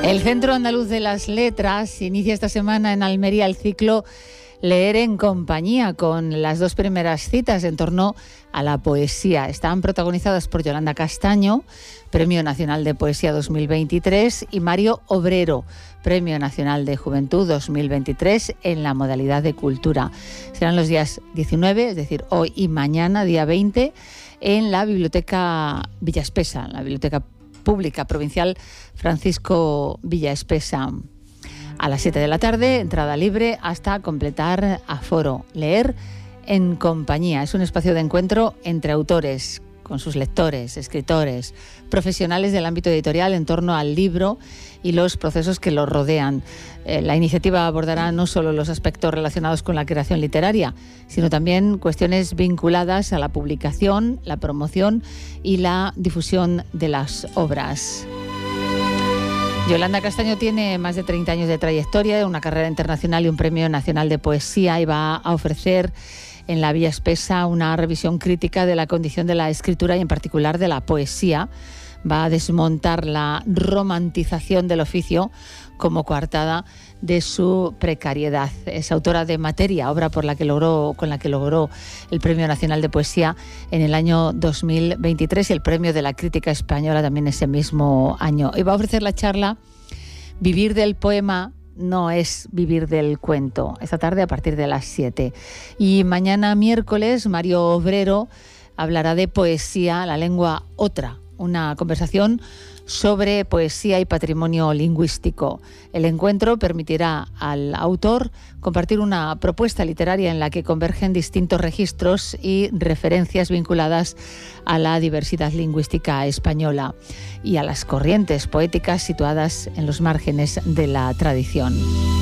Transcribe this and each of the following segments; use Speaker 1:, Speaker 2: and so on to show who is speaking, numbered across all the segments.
Speaker 1: El Centro Andaluz de las Letras inicia esta semana en Almería el ciclo Leer en Compañía, con las dos primeras citas en torno a la poesía. Están protagonizadas por Yolanda Castaño, Premio Nacional de Poesía 2023, y Mario Obrero, Premio Nacional de Juventud 2023 en la modalidad de cultura. Serán los días 19, es decir, hoy y mañana, día 20, en la Biblioteca Villaespesa, en la Biblioteca Pública Provincial Francisco Villaespesa. A las 7 de la tarde, entrada libre hasta completar aforo. Leer en Compañía es un espacio de encuentro entre autores, con sus lectores, escritores, profesionales del ámbito editorial en torno al libro y los procesos que lo rodean. La iniciativa abordará no solo los aspectos relacionados con la creación literaria, sino también cuestiones vinculadas a la publicación, la promoción y la difusión de las obras. Yolanda Castaño tiene más de 30 años de trayectoria, una carrera internacional y un Premio Nacional de Poesía, y va a ofrecer en la Villaespesa una revisión crítica de la condición de la escritura y en particular de la poesía. Va a desmontar la romantización del oficio como coartada de su precariedad. Es autora de Materia, obra con la que logró el Premio Nacional de Poesía en el año 2023 y el Premio de la Crítica Española también ese mismo año. Y va a ofrecer la charla Vivir del poema no es vivir del cuento, esta tarde a partir de las 7. Y mañana miércoles Mario Obrero hablará de poesía, la lengua otra, una conversación sobre poesía y patrimonio lingüístico. El encuentro permitirá al autor compartir una propuesta literaria en la que convergen distintos registros y referencias vinculadas a la diversidad lingüística española y a las corrientes poéticas situadas en los márgenes de la tradición.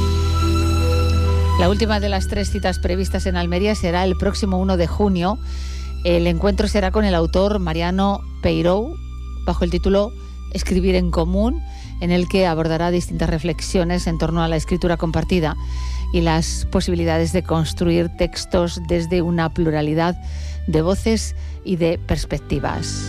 Speaker 1: La última de las 3 citas previstas en Almería será el próximo 1 de junio. El encuentro será con el autor Mariano Peirou, bajo el título Escribir en común, en el que abordará distintas reflexiones en torno a la escritura compartida y las posibilidades de construir textos desde una pluralidad de voces y de perspectivas.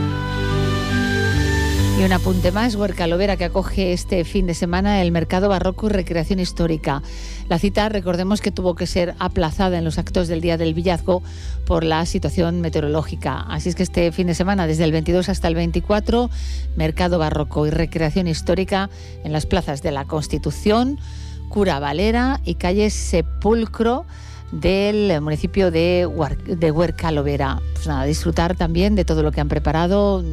Speaker 1: Y un apunte más, Huerca-Lovera, que acoge este fin de semana el Mercado Barroco y Recreación Histórica. La cita, recordemos que tuvo que ser aplazada en los actos del Día del Villazgo por la situación meteorológica. Así es que este fin de semana, desde el 22 hasta el 24, Mercado Barroco y Recreación Histórica en las plazas de la Constitución, Cura Valera y calle Sepulcro del municipio de Huerca-Lovera. Pues nada, disfrutar también de todo lo que han preparado.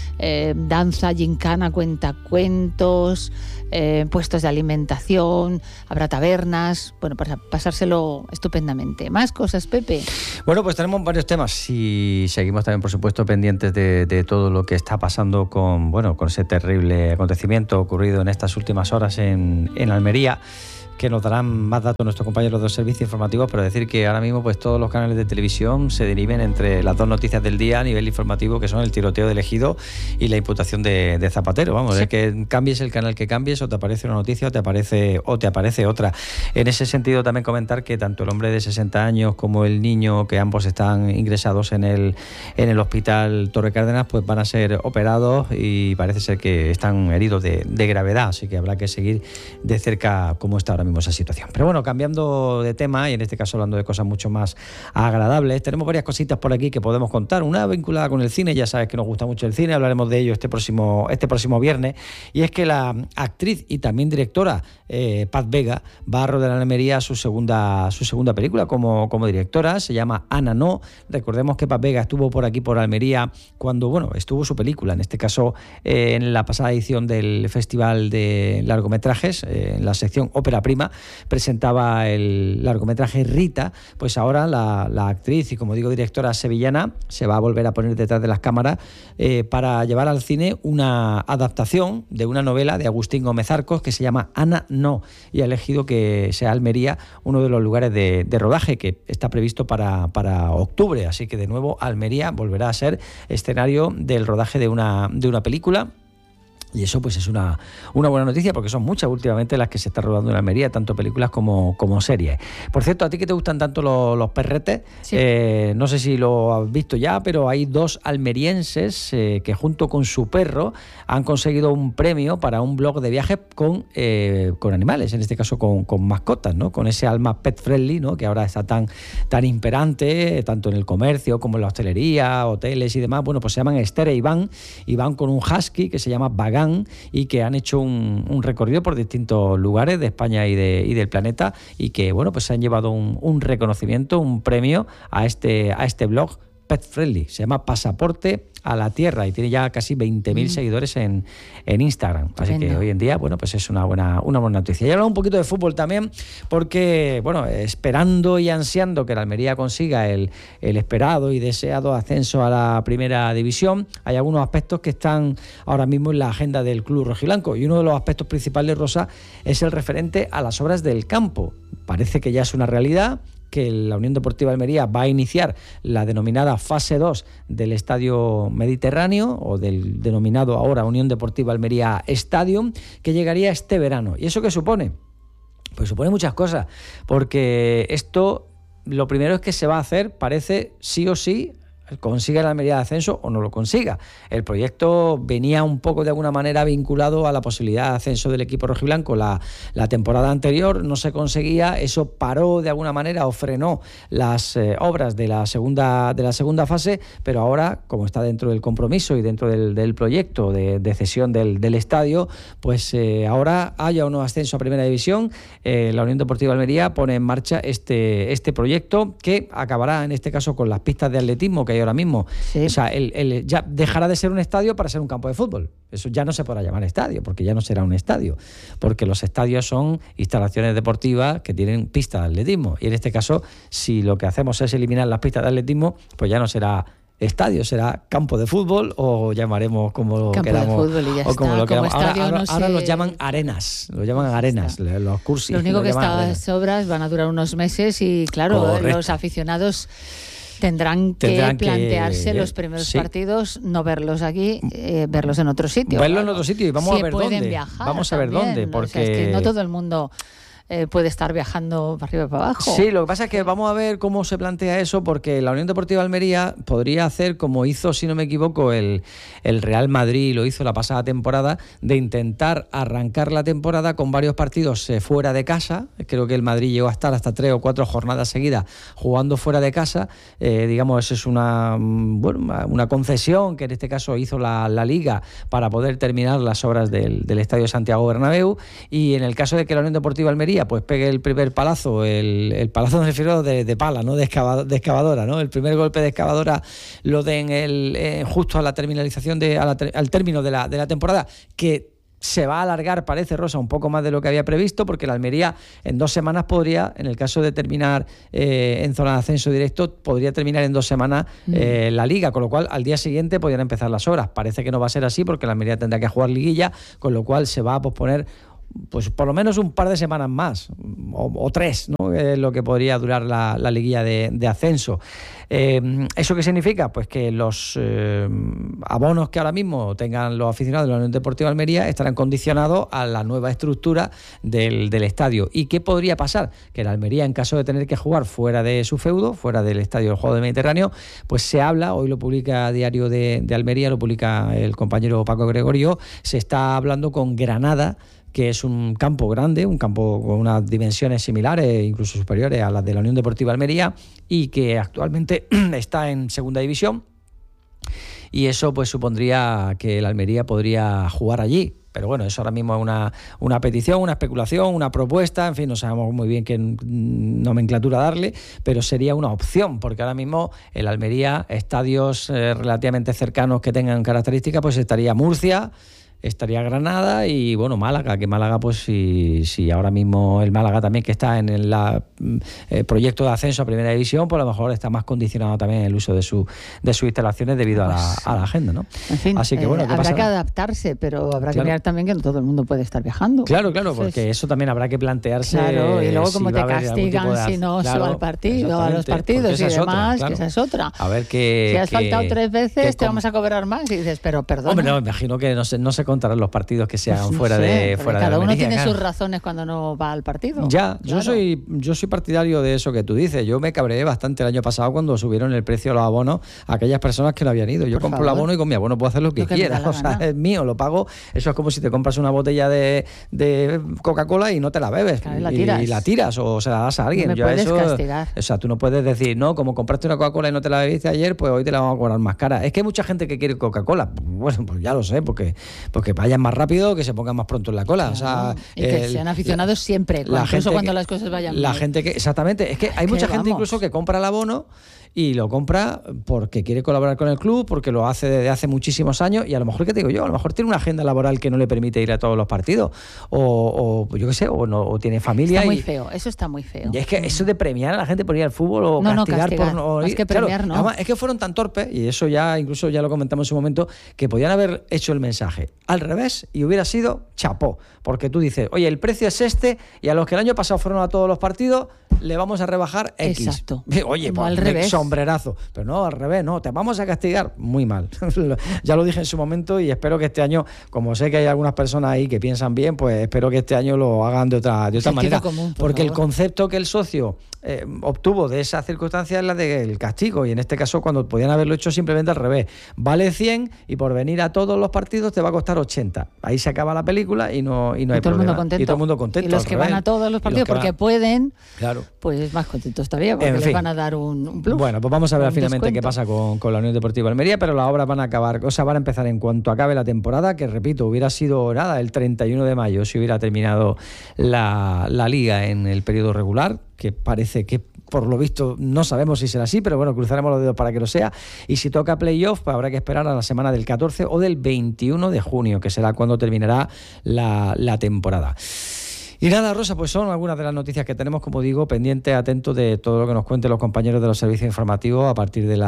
Speaker 1: Danza, gincana, cuentacuentos, puestos de alimentación, habrá tabernas, bueno, para pasárselo estupendamente. Más cosas, Pepe.
Speaker 2: Bueno, pues tenemos varios temas y seguimos también, por supuesto, pendientes de todo lo que está pasando con ese terrible acontecimiento ocurrido en estas últimas horas en Almería, que nos darán más datos nuestros compañeros de los servicios informativos, pero decir que ahora mismo pues todos los canales de televisión se deriven entre las dos noticias del día a nivel informativo, que son el tiroteo de Ejido y la imputación de Zapatero. Vamos, sí. Es que cambies el canal que cambies, o te aparece una noticia o te aparece otra. En ese sentido también comentar que tanto el hombre de 60 años como el niño, que ambos están ingresados en el hospital Torre Cárdenas, pues van a ser operados y parece ser que están heridos de gravedad, así que habrá que seguir de cerca cómo está ahora mismo esa situación. Pero bueno, cambiando de tema, y en este caso hablando de cosas mucho más agradables, tenemos varias cositas por aquí que podemos contar. Una vinculada con el cine, ya sabes que nos gusta mucho el cine, hablaremos de ello este próximo viernes, y es que la actriz y también directora Paz Vega va a rodar en Almería su segunda película como directora. Se llama Ana No. Recordemos que Paz Vega estuvo por aquí por Almería cuando estuvo su película, en este caso en la pasada edición del Festival de Largometrajes, en la sección Ópera Prima, presentaba el largometraje Rita. Pues ahora la actriz y, como digo, directora sevillana se va a volver a poner detrás de las cámaras para llevar al cine una adaptación de una novela de Agustín Gómez Arcos que se llama Ana No, y ha elegido que sea Almería uno de los lugares de rodaje, que está previsto para octubre, así que de nuevo Almería volverá a ser escenario del rodaje de una película. Y eso pues es una buena noticia, porque son muchas últimamente las que se están rodando en Almería, tanto películas como series. Por cierto, a ti que te gustan tanto los perretes, sí. No sé si lo has visto ya, pero hay 2 almerienses que junto con su perro han conseguido un premio para un blog de viajes con animales, en este caso con mascotas, ¿no? Con ese alma pet friendly, ¿no? Que ahora está tan imperante, tanto en el comercio como en la hostelería, hoteles y demás. Bueno, pues se llaman Esther e Iván con un husky que se llama Bagán, y que han hecho un recorrido por distintos lugares de España y del planeta, y que bueno, pues se han llevado un reconocimiento, un premio a este blog Pet Friendly. Se llama Pasaporte a la Tierra y tiene ya casi 20.000 seguidores en Instagram. Así que hoy en día, bueno, pues es una buena noticia. Y hablamos un poquito de fútbol también, porque, bueno, esperando y ansiando que la Almería consiga el esperado y deseado ascenso a la primera división, hay algunos aspectos que están ahora mismo en la agenda del club rojiblanco, y uno de los aspectos principales, Rosa, es el referente a las obras del campo. Parece que ya es una realidad que la Unión Deportiva Almería va a iniciar la denominada fase 2 del Estadio Mediterráneo, o del denominado ahora Unión Deportiva Almería Stadium, que llegaría este verano. ¿Y eso qué supone? Pues supone muchas cosas, porque esto, lo primero es que se va a hacer, parece, sí o sí, consiga la Almería de ascenso o no lo consiga. El proyecto venía un poco de alguna manera vinculado a la posibilidad de ascenso del equipo rojiblanco. La temporada anterior no se conseguía, eso paró de alguna manera o frenó las obras de la segunda fase, pero ahora, como está dentro del compromiso y dentro del proyecto de cesión del estadio, pues ahora haya o no ascenso a primera división, la Unión Deportiva Almería pone en marcha este proyecto, que acabará en este caso con las pistas de atletismo que hay ahora mismo. Sí. O sea, ya dejará de ser un estadio para ser un campo de fútbol. Eso ya no se podrá llamar estadio, porque ya no será un estadio, porque los estadios son instalaciones deportivas que tienen pistas de atletismo, y en este caso, si lo que hacemos es eliminar las pistas de atletismo, pues ya no será estadio, será campo de fútbol, o llamaremos como lo queramos, o como lo queramos. Ahora los llaman arenas, los cursis.
Speaker 1: Lo único que estas obras van a durar unos meses, y claro, correcto, los aficionados tendrán que plantearse los primeros partidos, no verlos aquí, verlos en otro sitio.
Speaker 2: Verlos en otro sitio, y vamos a ver dónde.
Speaker 1: Viajar
Speaker 2: vamos a ver
Speaker 1: también,
Speaker 2: dónde, porque
Speaker 1: o sea, es que no todo el mundo puede estar viajando para arriba y para abajo.
Speaker 2: Sí, lo que pasa es que vamos a ver cómo se plantea eso, porque la Unión Deportiva Almería podría hacer como hizo, si no me equivoco, el Real Madrid, lo hizo la pasada temporada, de intentar arrancar la temporada con varios partidos fuera de casa. Creo que el Madrid llegó a estar hasta 3 o 4 jornadas seguidas jugando fuera de casa. Digamos, eso es una concesión que en este caso hizo la Liga para poder terminar las obras del Estadio Santiago Bernabéu, y en el caso de que la Unión Deportiva Almería pues pegue el primer palazo, el palazo me refiero de pala, ¿no? de excavadora, ¿no? El primer golpe de excavadora lo den justo a la terminalización al término de la temporada, que se va a alargar, parece, Rosa, un poco más de lo que había previsto, porque la Almería en 2 semanas podría, en el caso de terminar en zona de ascenso directo, podría terminar en 2 semanas la Liga, con lo cual al día siguiente podrían empezar las obras. Parece que no va a ser así, porque la Almería tendrá que jugar liguilla, con lo cual se va a posponer pues por lo menos un par de semanas más, o 3, ¿no? Lo que podría durar la liguilla de ascenso. ¿Eso qué significa? Pues que los abonos que ahora mismo tengan los aficionados de la Unión Deportiva Almería estarán condicionados a la nueva estructura del estadio. ¿Y qué podría pasar? Que la Almería, en caso de tener que jugar fuera de su feudo, fuera del estadio del Juego del Mediterráneo, pues se habla, hoy lo publica Diario de Almería, lo publica el compañero Paco Gregorio, se está hablando con Granada, que es un campo grande, un campo con unas dimensiones similares, incluso superiores a las de la Unión Deportiva Almería, y que actualmente está en segunda división, y eso pues supondría que la Almería podría jugar allí. Pero bueno, eso ahora mismo es una petición, una especulación, una propuesta, en fin, no sabemos muy bien qué nomenclatura darle, pero sería una opción, porque ahora mismo en la Almería, estadios relativamente cercanos que tengan características, pues estaría Murcia, estaría Granada y bueno, Málaga, que Málaga pues si ahora mismo el Málaga también, que está en el proyecto de ascenso a primera división, pues a lo mejor está más condicionado también el uso de sus instalaciones debido a la agenda, ¿no?
Speaker 1: En fin, así que bueno, habrá que adaptarse, pero habrá que mirar también que no todo el mundo puede estar viajando.
Speaker 2: Claro, entonces, porque eso también habrá que plantearse.
Speaker 1: Claro, y luego cómo te castigan si no se va al partido, a los partidos y demás, claro, que esa es otra.
Speaker 2: A ver que
Speaker 1: si has faltado 3 veces te vamos a cobrar más, y dices, pero perdón.
Speaker 2: Hombre, no, imagino que no se contarán los partidos que se hagan fuera de
Speaker 1: cada
Speaker 2: Almería,
Speaker 1: uno tiene
Speaker 2: claro.
Speaker 1: sus razones cuando no va al partido.
Speaker 2: Ya,
Speaker 1: claro.
Speaker 2: yo soy partidario de eso que tú dices. Yo me cabreé bastante el año pasado cuando subieron el precio de los abonos a aquellas personas que no habían ido. Yo compro el abono y con mi abono puedo hacer lo que quiera. O sea, es mío, lo pago. Eso es como si te compras una botella de Coca-Cola y no te la bebes.
Speaker 1: Claro,
Speaker 2: y la tiras o se la das a alguien.
Speaker 1: No me puedes castigar.
Speaker 2: O sea, tú no puedes decir, no, como compraste una Coca-Cola y no te la bebiste ayer, pues hoy te la vamos a cobrar más cara. Es que hay mucha gente que quiere Coca-Cola. Bueno, pues ya lo sé, porque vayan más rápido, que se pongan más pronto en la cola. Claro. O sea,
Speaker 1: y que sean aficionados siempre, incluso cuando las cosas vayan mal.
Speaker 2: La gente que, exactamente, es que hay mucha gente incluso que compra el abono y lo compra porque quiere colaborar con el club, porque lo hace desde hace muchísimos años y a lo mejor, ¿qué te digo yo? A lo mejor tiene una agenda laboral que no le permite ir a todos los partidos o yo qué sé, o tiene familia.
Speaker 1: Está muy feo, eso está muy feo.
Speaker 2: Y es que eso de premiar a la gente por ir al fútbol o castigar por no ir.
Speaker 1: Es que premiar,
Speaker 2: claro, además, es que fueron tan torpes, y eso ya incluso ya lo comentamos en su momento, que podían haber hecho el mensaje al revés y hubiera sido chapó. Porque tú dices, oye, el precio es este y a los que el año pasado fueron a todos los partidos le vamos a rebajar X.
Speaker 1: Exacto.
Speaker 2: Oye,
Speaker 1: pues al revés.
Speaker 2: Sombrerazo. Pero no, al revés, no, te vamos a castigar. Muy mal. Ya lo dije en su momento y espero que este año, como sé que hay algunas personas ahí que piensan bien, pues espero que este año lo hagan de otra manera.
Speaker 1: Común,
Speaker 2: porque
Speaker 1: favor.
Speaker 2: El concepto que el socio obtuvo de esa circunstancia es la del castigo, y en este caso cuando podían haberlo hecho simplemente al revés. Vale 100 y por venir a todos los partidos te va a costar 80. Ahí se acaba la película y no hay problema.
Speaker 1: Y
Speaker 2: todo el mundo contento.
Speaker 1: Y los que van a todos los partidos porque pueden,
Speaker 2: claro,
Speaker 1: pues más contentos todavía, porque les van a dar un plus.
Speaker 2: Bueno, pues vamos a ver finalmente qué pasa con la Unión Deportiva Almería, pero las obras van a empezar en cuanto acabe la temporada, que repito, hubiera sido el 31 de mayo si hubiera terminado la liga en el periodo regular, que parece que por lo visto no sabemos si será así, pero bueno, cruzaremos los dedos para que lo sea. Y si toca playoff, pues habrá que esperar a la semana del 14 o del 21 de junio, que será cuando terminará la temporada. Y nada, Rosa, pues son algunas de las noticias que tenemos, como digo, pendientes, atentos de todo lo que nos cuenten los compañeros de los servicios informativos a partir de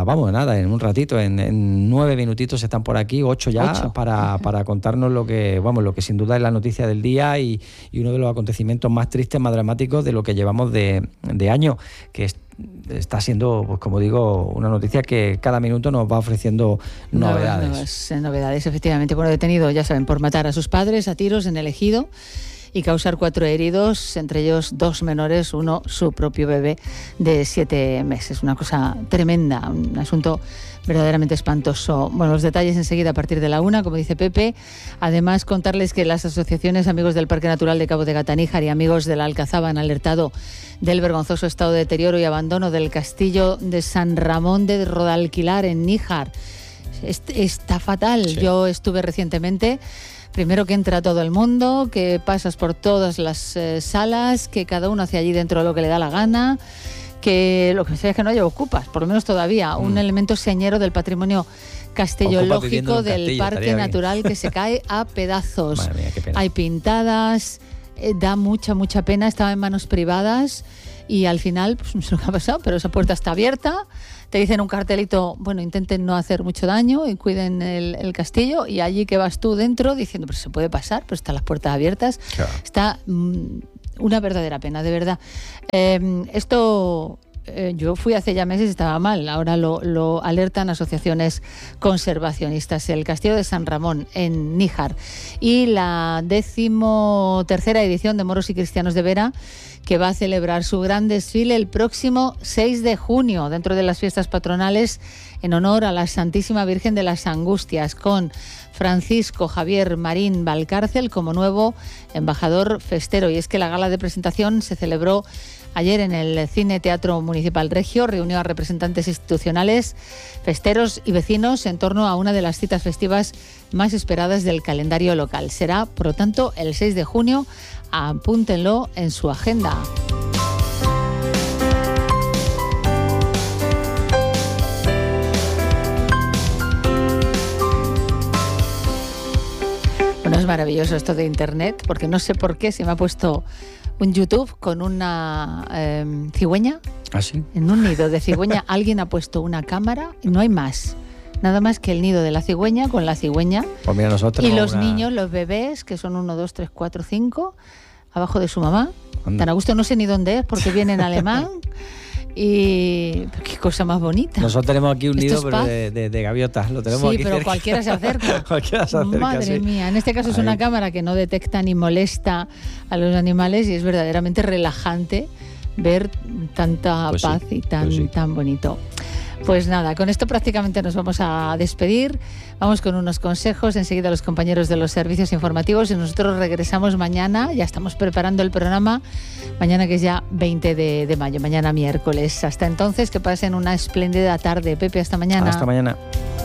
Speaker 2: en un ratito, en 9 minutitos están por aquí, 8 ya, para contarnos lo que sin duda es la noticia del día y uno de los acontecimientos más tristes, más dramáticos de lo que llevamos de año, que está siendo, pues como digo, una noticia que cada minuto nos va ofreciendo novedades.
Speaker 1: Novedades, efectivamente. Bueno, detenido, ya saben, por matar a sus padres a tiros en el Ejido y causar 4 heridos, entre ellos 2 menores, uno su propio bebé de 7 meses. Una cosa tremenda, un asunto verdaderamente espantoso. Bueno, los detalles enseguida a partir de la 1, como dice Pepe. Además, contarles que las asociaciones Amigos del Parque Natural de Cabo de Gata-Níjar y Amigos de la Alcazaba han alertado del vergonzoso estado de deterioro y abandono del castillo de San Ramón de Rodalquilar en Níjar. Está fatal. Sí. Yo estuve recientemente. Primero que entra todo el mundo, que pasas por todas las salas, que cada uno hace allí dentro lo que le da la gana, que lo que sea es que no haya ocupas, por lo menos todavía, un elemento señero del patrimonio castellológico del Parque Natural que se cae a pedazos.
Speaker 2: Madre mía, qué pena.
Speaker 1: Hay pintadas, da mucha pena, estaba en manos privadas y al final, pues no sé lo que ha pasado, pero esa puerta está abierta. Te dicen un cartelito, bueno, intenten no hacer mucho daño y cuiden el castillo, y allí que vas tú dentro diciendo, pero se puede pasar, pero están las puertas abiertas. Claro. Está una verdadera pena, de verdad. Esto yo fui hace ya meses y estaba mal, ahora lo alertan asociaciones conservacionistas. El Castillo de San Ramón en Níjar y la 13ª edición de Moros y Cristianos de Vera, que va a celebrar su gran desfile el próximo 6 de junio, dentro de las fiestas patronales, en honor a la Santísima Virgen de las Angustias, con Francisco Javier Marín Valcárcel como nuevo embajador festero. Y es que la gala de presentación se celebró ayer en el Cine Teatro Municipal Regio, reunió a representantes institucionales, festeros y vecinos en torno a una de las citas festivas más esperadas del calendario local. Será, por lo tanto, el 6 de junio. Apúntenlo en su agenda. Bueno, es maravilloso esto de Internet, porque no sé por qué se me ha puesto un YouTube con una cigüeña.
Speaker 2: ¿Ah, sí?
Speaker 1: En un nido de cigüeña alguien ha puesto una cámara y no hay más. Nada más que el nido de la cigüeña con la cigüeña.
Speaker 2: Pues mira, nosotros
Speaker 1: y los niños, los bebés, que son 1, 2, 3, 4, 5, abajo de su mamá. Anda. Tan a gusto, no sé ni dónde es, porque viene en alemán. Y qué cosa más bonita.
Speaker 2: Nosotros tenemos aquí un nido
Speaker 1: pero
Speaker 2: de gaviotas. Lo tenemos
Speaker 1: sí,
Speaker 2: aquí
Speaker 1: pero
Speaker 2: cerca.
Speaker 1: cualquiera se acerca.
Speaker 2: Cualquiera se acerca.
Speaker 1: Madre mía, en este caso es una cámara que no detecta ni molesta a los animales y es verdaderamente relajante ver tanta paz y tan bonito. Pues nada, con esto prácticamente nos vamos a despedir. Vamos con unos consejos, enseguida los compañeros de los servicios informativos y nosotros regresamos mañana. Ya estamos preparando el programa, mañana que es ya 20 de mayo, mañana miércoles. Hasta entonces, que pasen una espléndida tarde. Pepe, hasta mañana.
Speaker 2: Hasta mañana.